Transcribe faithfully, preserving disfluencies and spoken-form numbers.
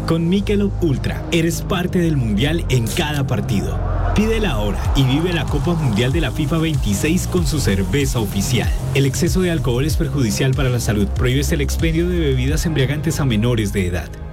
Con Michelob Ultra, eres parte del Mundial en cada partido. Pídela ahora y vive la Copa Mundial de la FIFA veintiséis con su cerveza oficial. El exceso de alcohol es perjudicial para la salud. Prohíbes el expendio de bebidas embriagantes a menores de edad.